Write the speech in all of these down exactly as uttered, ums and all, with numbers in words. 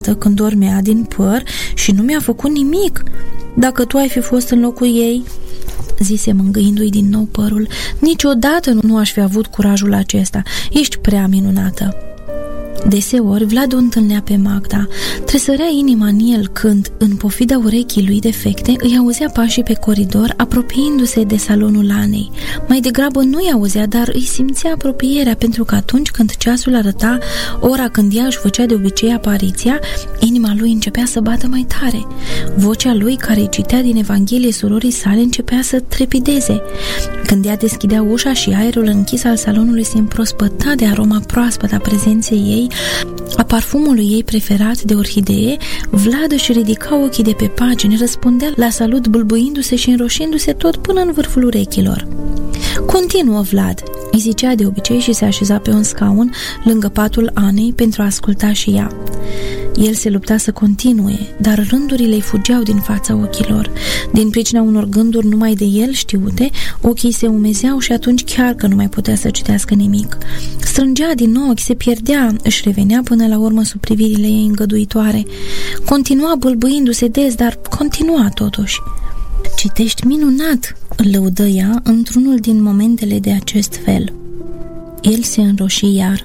când dormea din păr și nu mi-a făcut nimic. Dacă tu ai fi fost în locul ei, zise mângâindu-i din nou părul, niciodată nu aș fi avut curajul acesta. Ești prea minunată. Deseori Vlad o întâlnea pe Magda. Tresărea inima în el când, în pofida urechii lui defecte, îi auzea pașii pe coridor, apropiindu-se de salonul Anei. Mai degrabă nu-i auzea, dar îi simțea apropierea, pentru că atunci când ceasul arăta ora când ea își făcea de obicei apariția, inima lui începea să bată mai tare. Vocea lui, care îi citea din Evanghelie surorii sale, începea să trepideze. Când ea deschidea ușa și aerul închis al salonului se împrospăta de aroma proaspătă a prezenței ei, a parfumului ei preferat de orhidee, Vlad își ridica ochii de pe pagini, răspundea la salut bâlbâindu-se și înroșindu-se tot până în vârful urechilor. Continuă, Vlad, îi zicea de obicei și se așeza pe un scaun lângă patul Anei pentru a asculta și ea. El se lupta să continue, dar rândurile îi fugeau din fața ochilor. Din pricina unor gânduri numai de el știute, ochii se umezeau și atunci chiar că nu mai putea să citească nimic. Strângea din ochi, se pierdea, își revenea până la urmă sub privirile ei îngăduitoare. Continua bâlbâindu-se des, dar continua totuși. Citești minunat, îl lăudă ea într-unul din momentele de acest fel. El se înroși iar.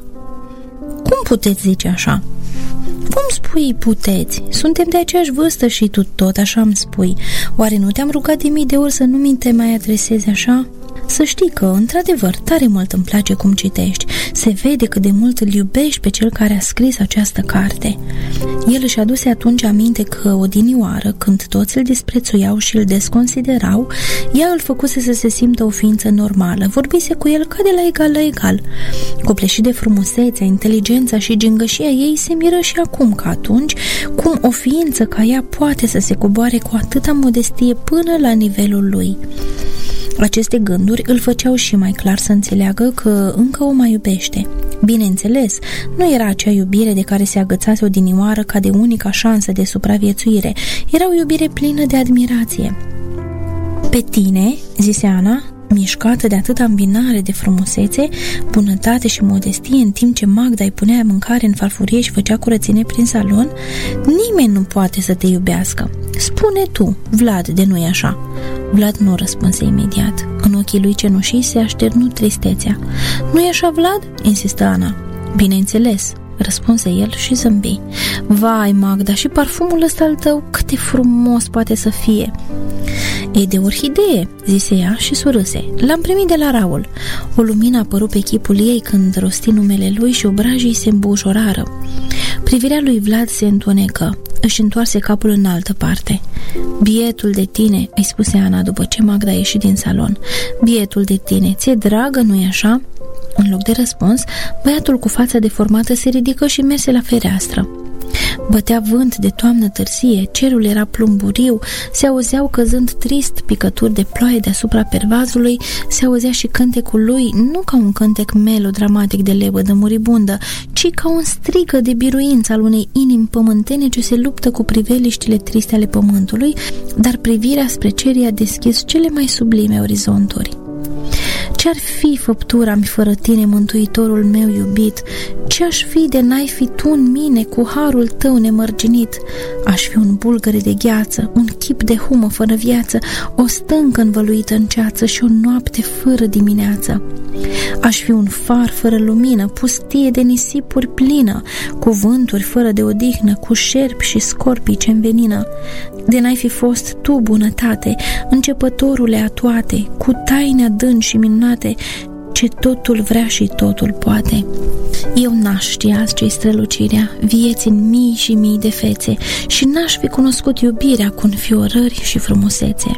Cum puteți zice așa? Cum spui puteți? Suntem de aceeași vârstă și tu tot așa îmi spui. Oare nu te-am rugat de mii de ori să nu mi te mai adresezi așa? Să știi că, într-adevăr, tare mult îmi place cum citești. Se vede cât de mult îl iubești pe cel care a scris această carte. El își aduse atunci aminte că odinioară, când toți îl disprețuiau și îl desconsiderau, ea îl făcuse să se simtă o ființă normală, vorbise cu el ca de la egal la egal. Copleșit de frumusețea, inteligența și gingășia ei, se miră și acum că atunci, cum o ființă ca ea poate să se coboare cu atâta modestie până la nivelul lui. Aceste gânduri îl făceau și mai clar să înțeleagă că încă o mai iubește. Bineînțeles, nu era acea iubire de care se agățase odinioară ca de unica șansă de supraviețuire. Era o iubire plină de admirație. Pe tine, zise Ana, mișcată de atâta îmbinare de frumusețe, bunătate și modestie, în timp ce Magda îi punea mâncare în farfurie și făcea curățenie prin salon, nimeni nu poate să te iubească. Spune tu, Vlad, de nu-i așa? Vlad nu răspunse imediat. În ochii lui cenușii se așternu tristețea. Nu-i așa, Vlad? Insistă Ana. Bineînțeles, răspunse el și zâmbi. Vai, Magda, și parfumul ăsta al tău, cât de frumos poate să fie! E de orhidee, zise ea și surâse. L-am primit de la Raul. O lumină a apărut pe chipul ei când rosti numele lui și obrajii se îmbujorară. Privirea lui Vlad se întunecă. Își întoarse capul în altă parte. Bietul de tine, îi spuse Ana după ce Magda a ieșit din salon. Bietul de tine, ți-e dragă, nu-i așa? În loc de răspuns, băiatul cu fața deformată se ridică și merse la fereastră. Bătea vânt de toamnă târzie, cerul era plumburiu, se auzeau căzând trist picături de ploaie deasupra pervazului, se auzea și cântecul lui, nu ca un cântec melodramatic de lebădă muribundă, ci ca un strigă de biruință al unei inimi pământene ce se luptă cu priveliștile triste ale pământului, dar privirea spre cer i-a deschis cele mai sublime orizonturi. Ce-ar fi făptura-mi fără tine, mântuitorul meu iubit? Ce-aș fi de n-ai fi tu în mine cu harul tău nemărginit? Aș fi un bulgăre de gheață, un chip de humă fără viață, o stâncă învăluită în ceață și o noapte fără dimineață. Aș fi un far fără lumină, pustie de nisipuri plină, cu vânturi fără de odihnă, cu șerpi și scorpii ce învenină. De n-ai fi fost tu, bunătate, începătorule a toate, cu taine adânci și minunate, ce totul vrea și totul poate. Eu n-aș ști azi ce-i strălucirea vieții în mii și mii de fețe și n-aș fi cunoscut iubirea cu înfiorări și frumusețe.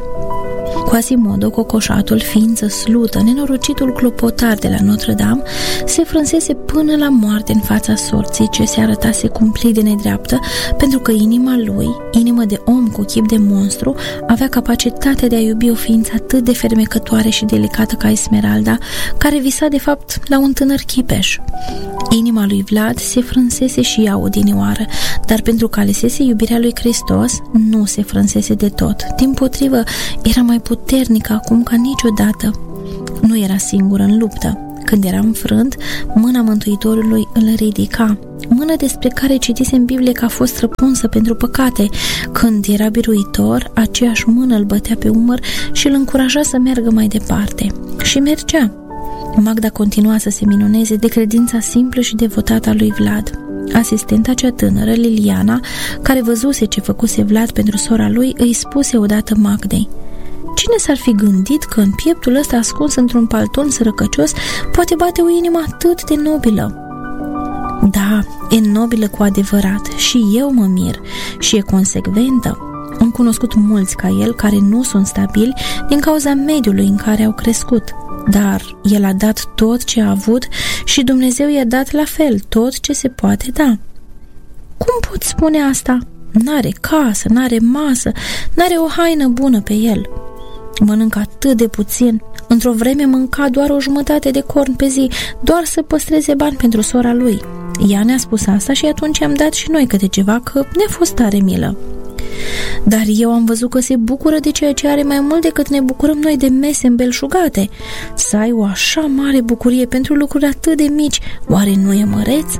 Quasimodo, cocoșatul, ființă slută, nenorocitul clopotar de la Notre-Dame, se frânsese până la moarte în fața sorții ce se arătase cumplit de nedreaptă, pentru că inima lui, inimă de om cu chip de monstru, avea capacitatea de a iubi o ființă atât de fermecătoare și delicată ca Esmeralda, care visa de fapt la un tânăr chipeș. Inima lui Vlad se frânsese și ea odinioară, dar pentru că alesese iubirea lui Hristos, nu se frânsese de tot. Dimpotrivă, era mai puternică acum ca niciodată. Nu era singură în luptă. Când era înfrânt, mâna Mântuitorului îl ridica, mână despre care citise în Biblie că a fost răpunsă pentru păcate. Când era biruitor, aceeași mână îl bătea pe umăr și îl încuraja să meargă mai departe. Și mergea. Magda continua să se minuneze de credința simplă și devotată a lui Vlad. Asistenta cea tânără, Liliana, care văzuse ce făcuse Vlad pentru sora lui, îi spuse odată Magdei: cine s-ar fi gândit că în pieptul ăsta ascuns într-un palton sărăcăcios poate bate o inimă atât de nobilă? Da, e nobilă cu adevărat și eu mă mir, și e consecventă. Am cunoscut mulți ca el care nu sunt stabili din cauza mediului în care au crescut, dar el a dat tot ce a avut și Dumnezeu i-a dat la fel tot ce se poate da. Cum pot spune asta? N-are casă, n-are masă, n-are o haină bună pe el. Mănâncă atât de puțin. Într-o vreme mânca doar o jumătate de corn pe zi, doar să păstreze bani pentru sora lui. Ea ne-a spus asta și atunci am dat și noi câte ceva, că ne-a fost tare milă. Dar eu am văzut că se bucură de ceea ce are mai mult decât ne bucurăm noi de mese îmbelșugate. Să ai o așa mare bucurie pentru lucruri atât de mici, oare nu e măreț?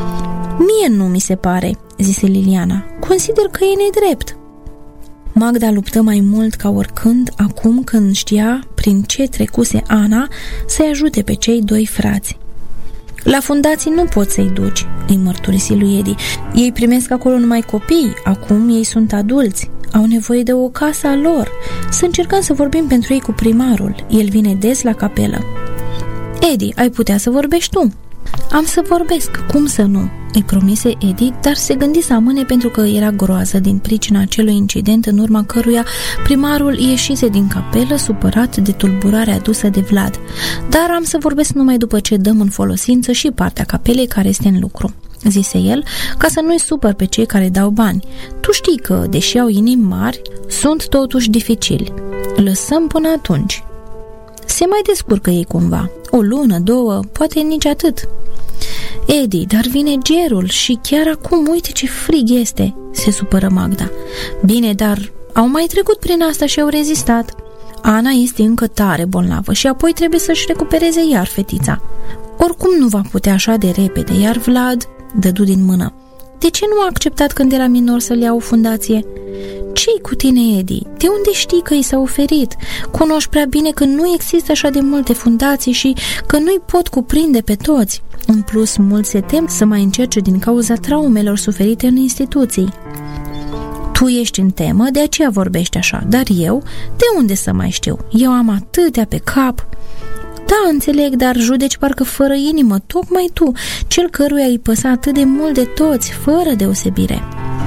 Mie nu mi se pare, zise Liliana. Consider că e nedrept. Magda luptă mai mult ca oricând acum când știa prin ce trecuse Ana să-i ajute pe cei doi frați. La fundații nu poți să-i duci, îi mărturisi lui Edi. Ei primesc acolo numai copii, acum ei sunt adulți, au nevoie de o casă a lor. Să încercăm să vorbim pentru ei cu primarul, el vine des la capelă. Edi, ai putea să vorbești tu? Am să vorbesc, cum să nu? Îi promise Edi, dar se gândi să amâne pentru că era groază din pricina acelui incident în urma căruia primarul ieșise din capelă supărat de tulburarea adusă de Vlad. Dar am să vorbesc numai după ce dăm în folosință și partea capelei care este în lucru, zise el, ca să nu-i supăr pe cei care dau bani. Tu știi că, deși au inimi mari, sunt totuși dificili. Lăsăm până atunci. Se mai descurcă ei cumva. O lună, două, poate nici atât. Edi, dar vine gerul și chiar acum uite ce frig este, se supără Magda. Bine, dar au mai trecut prin asta și au rezistat. Ana este încă tare bolnavă și apoi trebuie să-și recupereze iar fetița. Oricum nu va putea așa de repede, iar Vlad dădu din mână. De ce nu a acceptat când era minor să-l ia o fundație? Ce-i cu tine, Edi? De unde știi că i s-a oferit? Cunoști prea bine că nu există așa de multe fundații și că nu-i pot cuprinde pe toți. În plus, mulți se tem să mai încerce din cauza traumelor suferite în instituții. Tu ești în temă, de aceea vorbești așa, dar eu, de unde să mai știu? Eu am atâtea pe cap. Da, înțeleg, dar judeci parcă fără inimă, tocmai tu, cel căruia îi păsa atât de mult de toți, fără deosebire.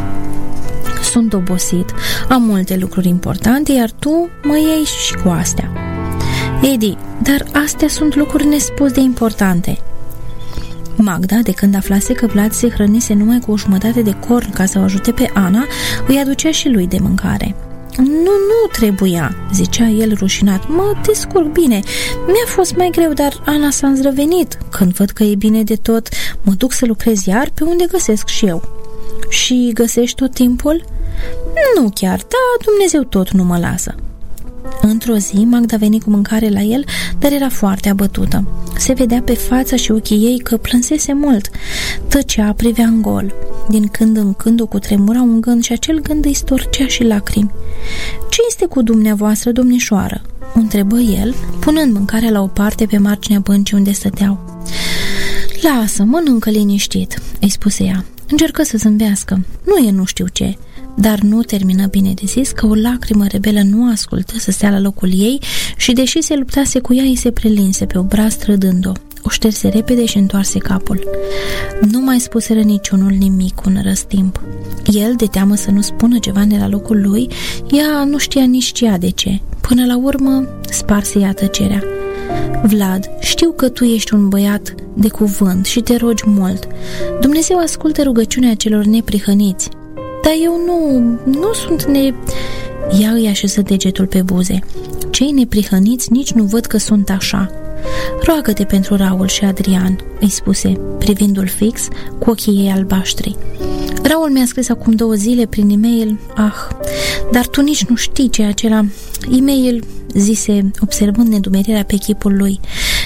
Sunt obosit, am multe lucruri importante, iar tu mă iei și cu astea. Edi, dar astea sunt lucruri nespus de importante. Magda, de când aflase că Vlad se hrănise numai cu o jumătate de corn ca să o ajute pe Ana, îi aducea și lui de mâncare. Nu, nu trebuia, zicea el rușinat. Mă descurc bine. Mi-a fost mai greu, dar Ana s-a înzrăvenit. Când văd că e bine de tot, mă duc să lucrez iar pe unde găsesc și eu. Și găsești tot timpul? Nu chiar, da, Dumnezeu tot nu mă lasă. Într-o zi, Magda veni cu mâncare la el, dar era foarte abătută. Se vedea pe fața și ochii ei că plânsese mult. Tăcea, privea în gol. Din când în când o cutremura un gând și acel gând îi storcea și lacrimi. Ce este cu dumneavoastră, domnișoară? O întrebă el, punând mâncarea la o parte pe marginea băncii unde stăteau. Lasă, mănâncă liniștit, îi spuse ea. Încercă să zâmbească. Nu e nu știu ce. Dar nu termină bine de zis că o lacrimă rebelă nu ascultă să stea la locul ei și, deși se luptase cu ea, îi se prelinse pe obraz trădând-o. O șterse repede și întoarse capul. Nu mai spuseră niciunul nimic un răstimp. El, de teamă să nu spună ceva de la locul lui, ea nu știa nici cea de ce. Până la urmă, sparse ea tăcerea. Vlad, știu că tu ești un băiat de cuvânt și te rogi mult. Dumnezeu ascultă rugăciunea celor neprihăniți. Dar eu nu, nu sunt ne... Ea îi așeză degetul pe buze. Cei neprihăniți nici nu văd că sunt așa. Roagă-te pentru Raul și Adrian, îi spuse, privindu-l fix cu ochii ei albaștri. Raul mi-a scris acum două zile prin e-mail. Ah, dar tu nici nu știi ce e acela e-mail, zise, observând nedumerirea pe chipul lui.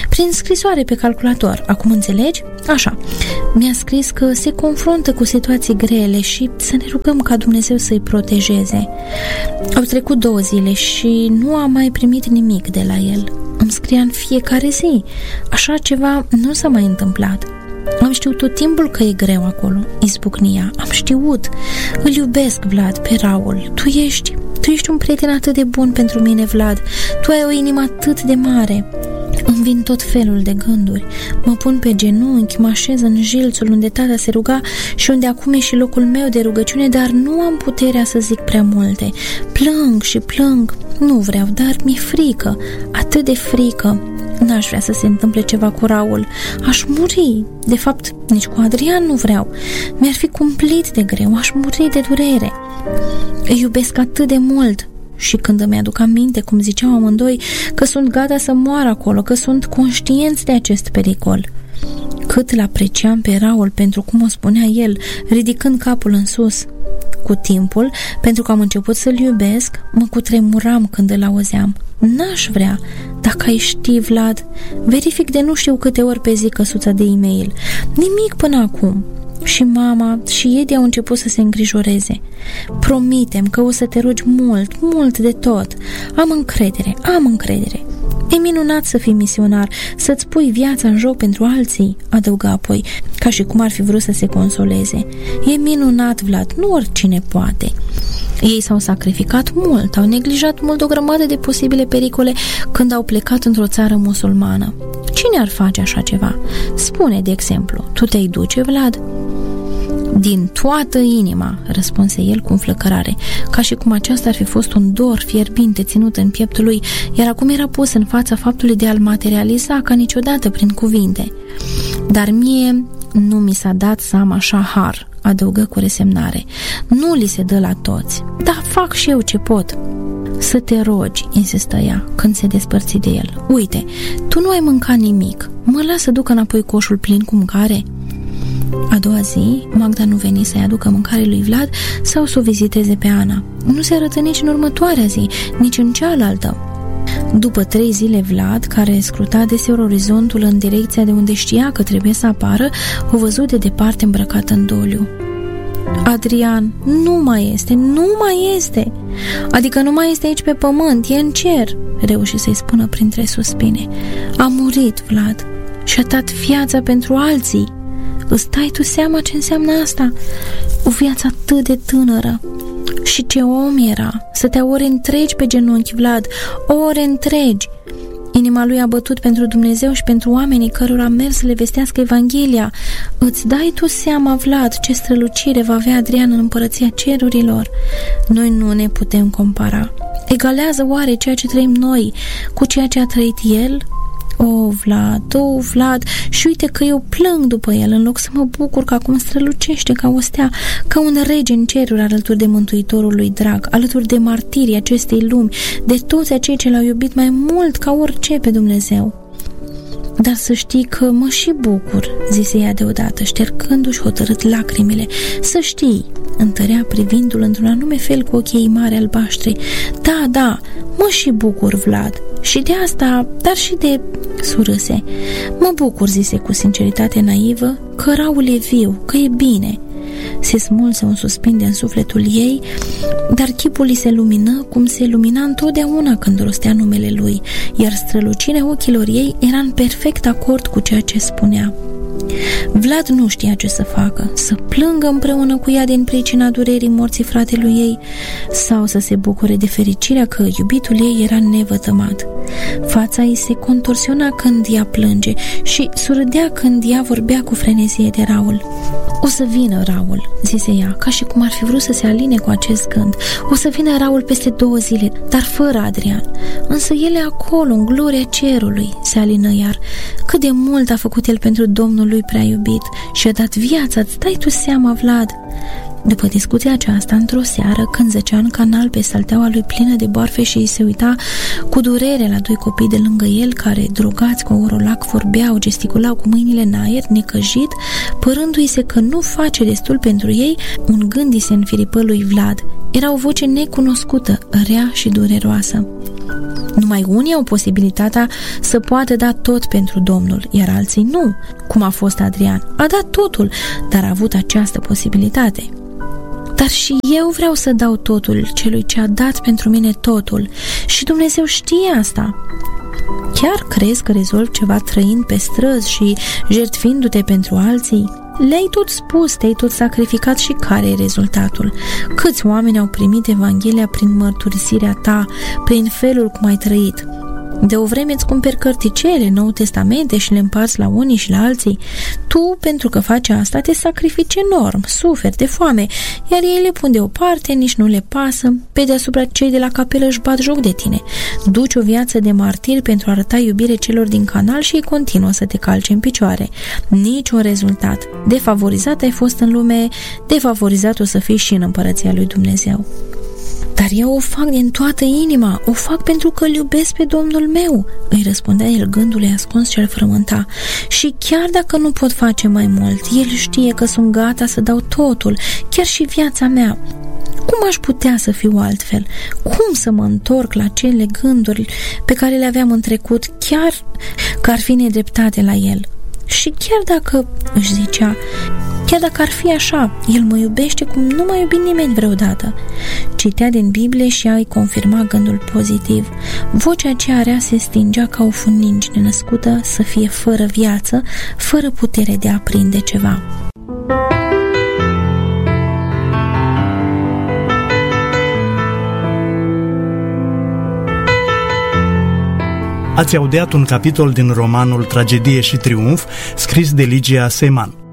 Prin scrisoare pe calculator, acum înțelegi? Așa, mi-a scris că se confruntă cu situații grele și să ne rugăm ca Dumnezeu să-i protejeze. Au trecut două zile și nu am mai primit nimic de la el. Îmi scria în fiecare zi. Așa ceva nu s-a mai întâmplat. Am știut tot timpul că e greu acolo, izbucnia. Am știut. Îl iubesc, Vlad, pe Raul. Tu ești, tu ești un prieten atât de bun pentru mine, Vlad. Tu ai o inimă atât de mare. Îmi vin tot felul de gânduri. Mă pun pe genunchi, mă așez în jilțul unde tata se ruga și unde acum e și locul meu de rugăciune, dar nu am puterea să zic prea multe. Plâng și plâng. Nu vreau, dar mi-e frică. Atât de frică. N-aș vrea să se întâmple ceva cu Raul. Aș muri. De fapt, nici cu Adrian nu vreau. Mi-ar fi cumplit de greu. Aș muri de durere. Îi iubesc atât de mult. Și când îmi aduc aminte, cum ziceau amândoi, că sunt gata să moară acolo, că sunt conștienți de acest pericol. Cât îl apreciam pe Raul pentru cum o spunea el, ridicând capul în sus. Cu timpul, pentru că am început să-l iubesc, mă cutremuram când îl auzeam. N-aș vrea. Dacă ai ști, Vlad, verific de nu știu câte ori pe zi căsuța de e-mail. Nimic până acum. Și mama și Edi au început să se îngrijoreze. Promitem că o să te rogi mult, mult de tot. Am încredere, am încredere. E minunat să fii misionar, să-ți pui viața în joc pentru alții, adăuga apoi, ca și cum ar fi vrut să se consoleze. E minunat, Vlad, nu oricine poate. Ei s-au sacrificat mult, au neglijat mult o grămadă de posibile pericole când au plecat într-o țară musulmană. Cine ar face așa ceva? Spune, de exemplu, tu te-ai duce, Vlad? Din toată inima, răspunse el cu înflăcărare, ca și cum aceasta ar fi fost un dor fierbinte ținut în pieptul lui, iar acum era pus în fața faptului de a-l materializa ca niciodată prin cuvinte. Dar mie nu mi s-a dat să am așa har, adăugă cu resemnare. Nu li se dă la toți, dar fac și eu ce pot. Să te rogi, insistă ea, când se despărți de el. Uite, tu nu ai mâncat nimic, mă las să duc înapoi coșul plin cu mâncare? A doua zi, Magda nu veni să-i aducă mâncare lui Vlad sau să o viziteze pe Ana. Nu se arătă nici în următoarea zi, nici în cealaltă. După trei zile, Vlad, care scruta deseori orizontul în direcția de unde știa că trebuie să apară, o văzut de departe îmbrăcat în doliu. Adrian, nu mai este, nu mai este. Adică nu mai este aici pe pământ, e în cer, reuși să-i spună printre suspine. A murit, Vlad, și-a dat viața pentru alții. Îți dai tu seama ce înseamnă asta? O viață atât de tânără. Și ce om era, stătea ore întregi pe genunchi, Vlad, ore întregi. Inima lui a bătut pentru Dumnezeu și pentru oamenii cărora a mers să le vestească Evanghelia. Îți dai tu seama, Vlad, ce strălucire va avea Adrian în împărăția cerurilor? Noi nu ne putem compara. Egalează oare ceea ce trăim noi cu ceea ce a trăit el? O, Vlad, o, Vlad, și uite că eu plâng după el în loc să mă bucur că acum strălucește ca o stea, ca un rege în ceruri alături de Mântuitorul lui drag, alături de martirii acestei lumi, de toți acei ce l-au iubit mai mult ca orice pe Dumnezeu. Dar să știi că mă și bucur, zise ea deodată, ștergându-și hotărât lacrimile. Să știi, întărea privindu-l într-un anume fel cu ochii ei mari albaștri. Da, da, mă și bucur, Vlad. Și de asta, dar și de... surâse. Mă bucur, zise cu sinceritate naivă, că Raul e viu, că e bine. Se smulse un suspin în sufletul ei, dar chipul îi se lumină cum se lumina întotdeauna când rostea numele lui, iar strălucirea ochilor ei era în perfect acord cu ceea ce spunea. Vlad nu știa ce să facă, să plângă împreună cu ea din pricina durerii morții fratelui ei sau să se bucure de fericirea că iubitul ei era nevătămat. Fața ei se contorsiona când ea plânge și surâdea când ea vorbea cu frenezie de Raul. O să vină Raul, zise ea, ca și cum ar fi vrut să se aline cu acest gând. O să vină Raul peste două zile, dar fără Adrian. Însă el e acolo, în gloria cerului, se alină iar. Cât de mult a făcut el pentru Domnul lui prea iubit și a dat viața, îți dai tu seama, Vlad? După discuția aceasta, într-o seară, când zăcea în canal pe salteaua lui plină de boarfe și îi se uita cu durere la doi copii de lângă el, care, drogați cu orolac, vorbeau, gesticulau cu mâinile în aer, necăjit, părându-i se că nu face destul pentru ei, un gând îi se înfiripă lui Vlad. Era o voce necunoscută, rea și dureroasă. Numai unii au posibilitatea să poată da tot pentru Domnul, iar alții nu, cum a fost Adrian. A dat totul, dar a avut această posibilitate. Dar și eu vreau să dau totul celui ce a dat pentru mine totul și Dumnezeu știe asta. Chiar crezi că rezolvi ceva trăind pe străzi și jertfindu-te pentru alții? Le-ai tot spus, te-ai tot sacrificat și care e rezultatul? Câți oameni au primit Evanghelia prin mărturisirea ta, prin felul cum ai trăit? De o vreme îți cumperi cărticele, Nou Testamente și le împarți la unii și la alții. Tu, pentru că faci asta, te sacrifici enorm, suferi de foame, iar ei le pun deoparte, nici nu le pasă. Pe deasupra, cei de la capelă își bat joc de tine. Duci o viață de martir pentru a arăta iubire celor din canal și ei continuă să te calce în picioare. Niciun rezultat. Defavorizat ai fost în lume, defavorizat o să fii și în împărăția lui Dumnezeu. Dar eu o fac din toată inima, o fac pentru că îl iubesc pe Domnul meu, îi răspundea el gândului ascuns ce îl frământa. Și chiar dacă nu pot face mai mult, el știe că sunt gata să dau totul, chiar și viața mea. Cum aș putea să fiu altfel? Cum să mă întorc la cele gânduri pe care le aveam în trecut, chiar că ar fi nedreptate la el? Și chiar dacă, își zicea, chiar dacă ar fi așa, el mă iubește cum nu m-a iubit nimeni vreodată. Citea din Biblie și a-i confirma gândul pozitiv. Vocea aceea rea se stingea ca o funinge nenăscută să fie fără viață, fără putere de a aprinde ceva. Ați audiat un capitol din romanul Tragedie și triumf, scris de Ligia Seman.